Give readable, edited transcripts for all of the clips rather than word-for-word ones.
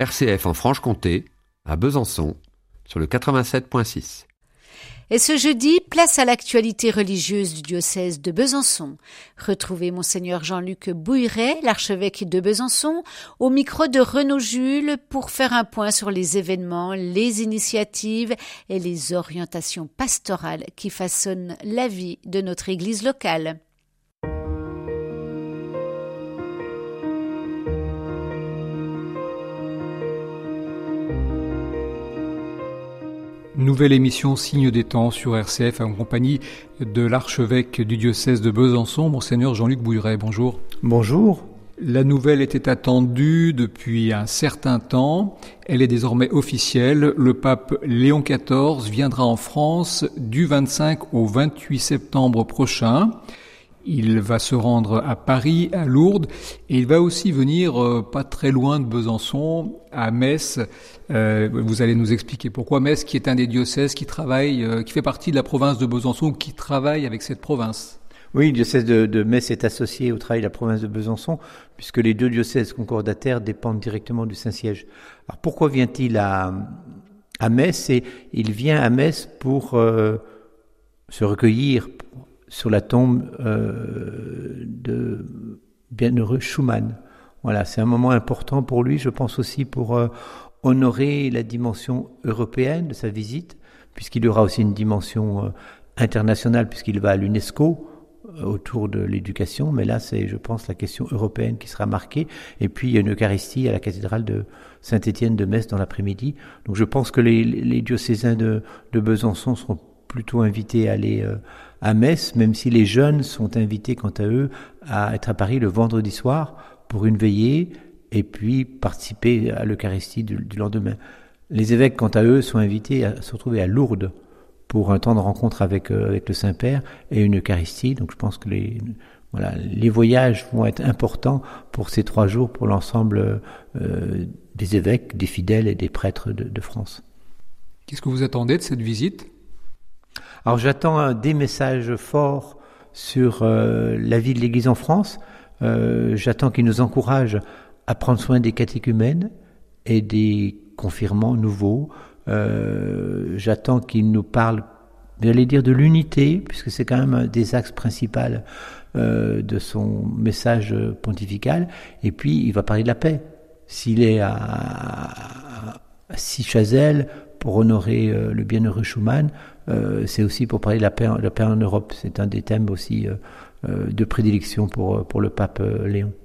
RCF en Franche-Comté, à Besançon, sur le 87.6. Et ce jeudi, place à l'actualité religieuse du diocèse de Besançon. Retrouvez Monseigneur Jean-Luc Bouilleret, l'archevêque de Besançon, au micro de Renaud Jules pour faire un point sur les événements, les initiatives et les orientations pastorales qui façonnent la vie de notre église locale. Nouvelle émission Signe des temps sur RCF en compagnie de l'archevêque du diocèse de Besançon, Monseigneur Jean-Luc Bouilleret. Bonjour. Bonjour. La nouvelle était attendue depuis un certain temps. Elle est désormais officielle. Le pape Léon XIV viendra en France du 25 au 28 septembre prochain. Il va se rendre à Paris, à Lourdes, et il va aussi venir pas très loin de Besançon, à Metz. Vous allez nous expliquer pourquoi Metz, qui est un des diocèses qui travaille, qui fait partie de la province de Besançon, qui travaille avec cette province. Oui, le diocèse de Metz est associé au travail de la province de Besançon, puisque les deux diocèses concordataires dépendent directement du Saint-Siège. Alors pourquoi vient-il à Metz? Il vient à Metz pour se recueillir sur la tombe de bienheureux Schumann. Voilà, c'est un moment important pour lui, je pense aussi pour honorer la dimension européenne de sa visite, puisqu'il y aura aussi une dimension internationale, puisqu'il va à l'UNESCO autour de l'éducation, mais là c'est, je pense, la question européenne qui sera marquée, et puis il y a une Eucharistie à la cathédrale de Saint-Étienne de Metz dans l'après-midi. Donc je pense que les diocésains de Besançon seront plutôt invités à aller à Metz, même si les jeunes sont invités quant à eux à être à Paris le vendredi soir pour une veillée et puis participer à l'Eucharistie du lendemain. Les évêques, quant à eux, sont invités à se retrouver à Lourdes pour un temps de rencontre avec le Saint-Père et une Eucharistie. Donc je pense que les voyages vont être importants pour ces 3 jours pour l'ensemble des évêques, des fidèles et des prêtres de France. Qu'est-ce que vous attendez de cette visite ? Alors j'attends des messages forts sur la vie de l'Église en France. J'attends qu'il nous encourage à prendre soin des catéchumènes et des confirmants nouveaux. J'attends qu'il nous parle, j'allais dire, de l'unité, puisque c'est quand même un des axes principaux de son message pontifical. Et puis il va parler de la paix. S'il est à Sichazel pour honorer le bienheureux Schumann, c'est aussi pour parler de la paix en Europe. C'est un des thèmes aussi de prédilection pour le pape Léon.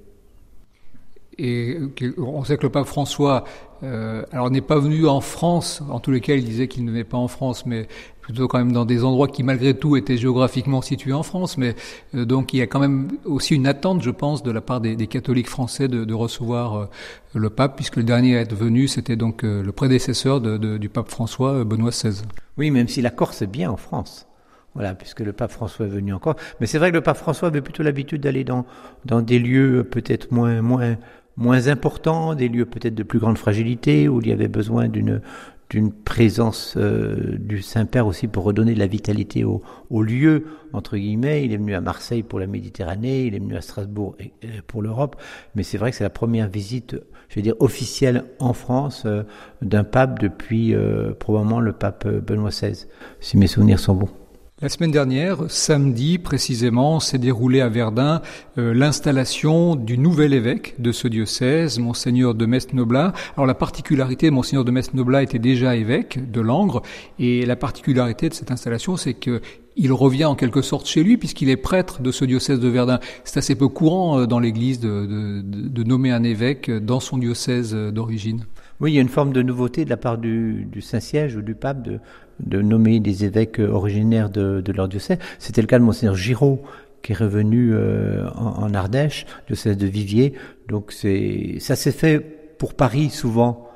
Et on sait que le pape François, alors n'est pas venu en France, en tous les cas il disait qu'il ne venait pas en France, mais plutôt quand même dans des endroits qui malgré tout étaient géographiquement situés en France, mais donc il y a quand même aussi une attente, je pense, de la part des catholiques français de recevoir le pape, puisque le dernier à être venu, c'était donc le prédécesseur du pape François, Benoît XVI. Oui, même si la Corse est bien en France. Voilà, puisque le pape François est venu encore. Mais c'est vrai que le pape François avait plutôt l'habitude d'aller dans des lieux peut-être moins importants, des lieux peut-être de plus grande fragilité, où il y avait besoin d'une présence du Saint-Père aussi pour redonner de la vitalité au lieu, entre guillemets. Il est venu à Marseille pour la Méditerranée, il est venu à Strasbourg pour l'Europe, mais c'est vrai que c'est la première visite, je vais dire, officielle en France d'un pape depuis probablement le pape Benoît XVI, si mes souvenirs sont bons. La semaine dernière, samedi précisément, s'est déroulée à Verdun l'installation du nouvel évêque de ce diocèse, Monseigneur de Metz-Noblat. Alors la particularité, Monseigneur de Metz-Noblat était déjà évêque de Langres, et la particularité de cette installation, c'est que il revient en quelque sorte chez lui, puisqu'il est prêtre de ce diocèse de Verdun. C'est assez peu courant dans l'Église de nommer un évêque dans son diocèse d'origine. Oui, il y a une forme de nouveauté de la part du Saint-Siège ou du pape de nommer des évêques originaires de leur diocèse. C'était le cas de Monseigneur Giraud, qui est revenu en Ardèche, diocèse de Viviers. Donc ça s'est fait pour Paris souvent,